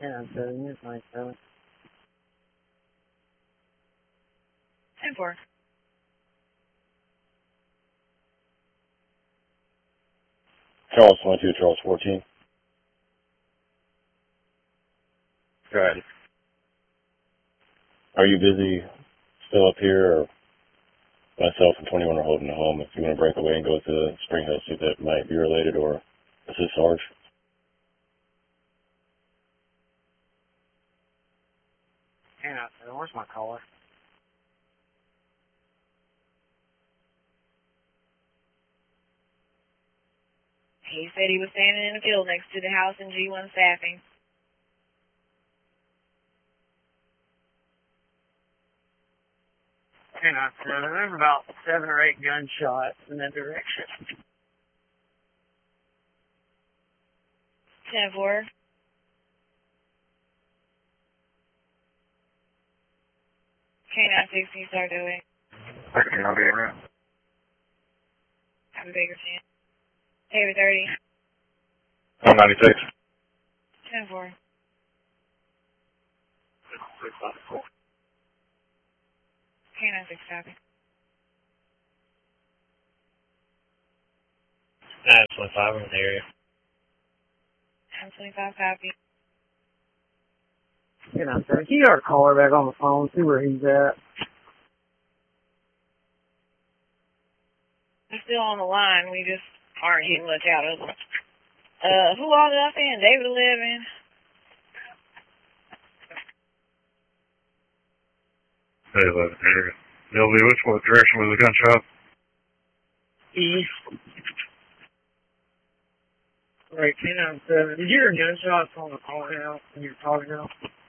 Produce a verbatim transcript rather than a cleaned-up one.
ten seven, it's nine seven. ten four. Charles twenty-two, Charles fourteen. Go ahead. Are you busy still up here, or myself and twenty-one are holding the home? If you want to break away and go to Spring Hill, see if that might be related, or this is Sarge. ten seven, where's my caller? He said he was standing in the field next to the house in G one staffing. ten seven, there's about seven or eight gunshots in that direction. ten four. K nine six, can you start doing? Okay, I'll be around. Have a bigger chance. David thirty. one ninety-six. ten four. K nine six, copy. nine twenty-five in the area. nine twenty-five, copy. ten seven, can you get our caller back on the phone, see where he's at? I'm still on the line. We just aren't getting much out of them. Uh, who all did I send? David eleven. Hey, eleven, area. L V, which what direction was the gunshot? East. Right, ten seven, did you hear gunshots on the call now when you were talking now?